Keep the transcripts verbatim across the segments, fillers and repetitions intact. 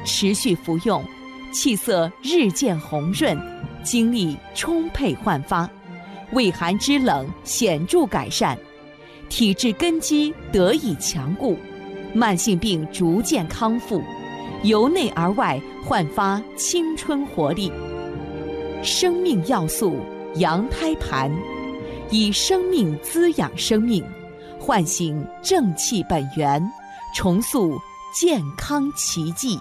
持续服用，气色日渐红润，精力充沛焕发，畏寒肢冷显著改善，体质根基得以强固，慢性病逐渐康复，由内而外焕发青春活力。生命要素羊胎盘，以生命滋养生命，唤醒正气本源，重塑健康奇迹。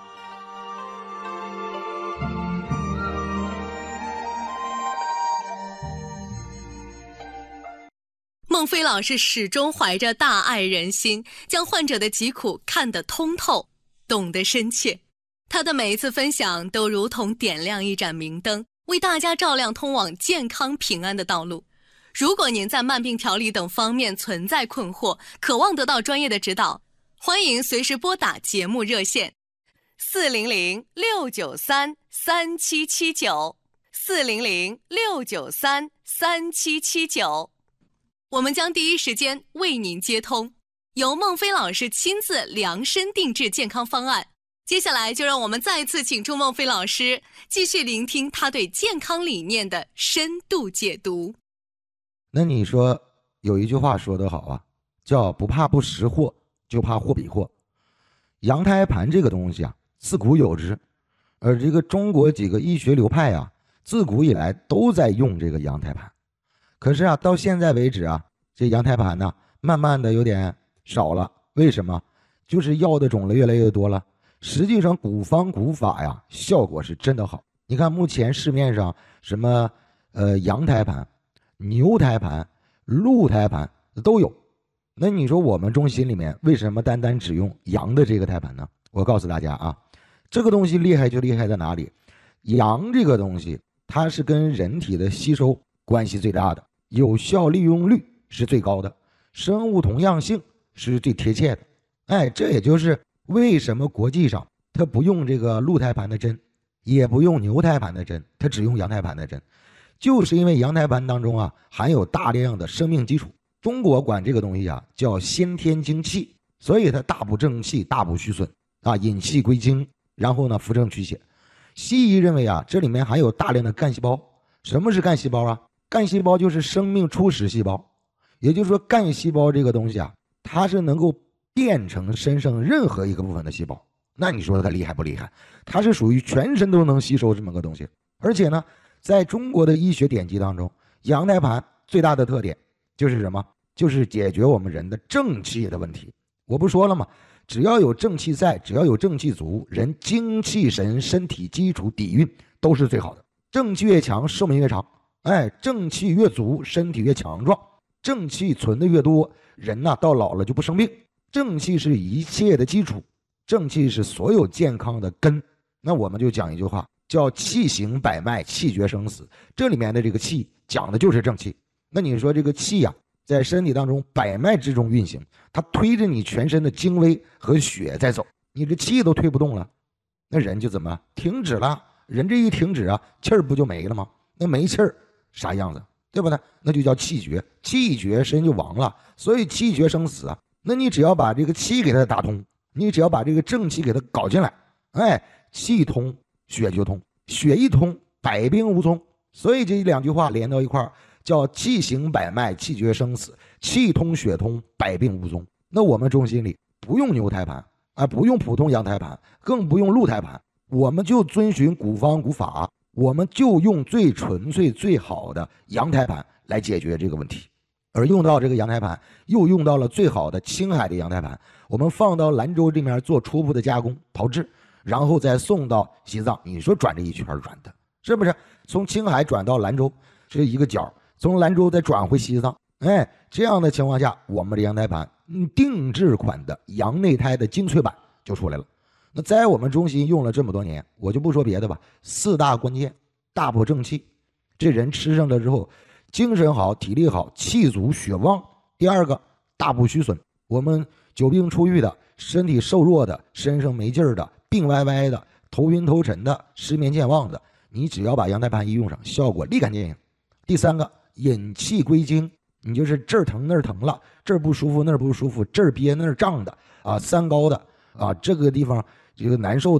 孟非老师始终怀着大爱人心，将患者的疾苦看得通透，懂得深切。他的每一次分享都如同点亮一盏明灯，为大家照亮通往健康平安的道路。如果您在慢病调理等方面存在困惑，渴望得到专业的指导，欢迎随时拨打节目热线四零零六九三三七七九 四零零六九三三七七九，我们将第一时间为您接通，由孟非老师亲自量身定制健康方案。接下来就让我们再次请出孟非老师，继续聆听他对健康理念的深度解读。 那你说有一句话说得好啊，叫不怕不识货，就怕货比货。羊胎盘这个东西啊，自古有之，而这个中国几个医学流派啊，自古以来都在用这个羊胎盘。可是啊，到现在为止啊，这羊胎盘呢，慢慢的有点少了。为什么？就是药的种类越来越多了。实际上古方古法呀，效果是真的好。你看目前市面上什么呃羊胎盘、牛胎盘、鹿胎盘都有。那你说我们中心里面为什么单单只用羊的这个胎盘呢？我告诉大家啊，这个东西厉害就厉害在哪里？羊这个东西它是跟人体的吸收关系最大的，有效利用率是最高的，生物同样性是最贴切的。哎，这也就是为什么国际上它不用这个鹿胎盘的针，也不用牛胎盘的针，它只用羊胎盘的针，就是因为羊胎盘当中啊含有大量的生命基础。中国管这个东西啊叫先天精气，所以它大补正气，大补虚损啊，引气归经，然后呢扶正祛血。西医认为啊，这里面含有大量的干细胞。什么是干细胞啊？干细胞就是生命初始细胞，也就是说干细胞这个东西啊，它是能够变成身上任何一个部分的细胞。那你说它厉害不厉害？它是属于全身都能吸收这么个东西。而且呢，在中国的医学典籍当中，羊胎盘最大的特点就是什么？就是解决我们人的正气的问题。我不说了吗？只要有正气在，只要有正气足，人精气神身体基础底蕴都是最好的。正气越强，寿命越长。哎，正气越足，身体越强壮。正气存的越多，人呐、啊、到老了就不生病。正气是一切的基础，正气是所有健康的根。那我们就讲一句话，叫气行百脉，气绝生死。这里面的这个气讲的就是正气。那你说这个气呀、啊，在身体当中百脉之中运行，它推着你全身的精微和血在走，你这气都推不动了，那人就怎么停止了？人这一停止啊，气儿不就没了吗？那没气儿啥样子，对不对？那就叫气绝，气绝身就亡了。所以气绝生死啊，那你只要把这个气给它打通，你只要把这个正气给它搞进来，哎，气通血就通，血一通百病无踪。所以这两句话连到一块儿，叫气行百脉，气绝生死，气通血通，百病无踪。那我们中心里不用牛胎盘啊，不用普通羊胎盘，更不用鹿胎盘，我们就遵循古方古法，我们就用最纯粹最好的羊胎盘来解决这个问题。而用到这个羊胎盘，又用到了最好的青海的羊胎盘，我们放到兰州这边做初步的加工炮制，然后再送到西藏。你说转这一圈转的是不是？从青海转到兰州是一个角，从兰州再转回西藏。哎，这样的情况下，我们的羊胎盘定制款的羊内胎的精粹版就出来了。那在我们中心用了这么多年，我就不说别的吧，四大关键：大补正气，这人吃上了之后精神好，体力好，气足血旺。第二个，大补虚损，我们久病初愈的，身体瘦弱的，身上没劲儿的，病歪歪的，头晕头沉的，失眠健忘的，你只要把羊胎盘一用上，效果立竿见影。第三个，引气归经，你就是这儿疼那儿疼了，这儿不舒服那儿不舒服，这儿憋那儿胀的啊，三高的啊，这个地方这个难受的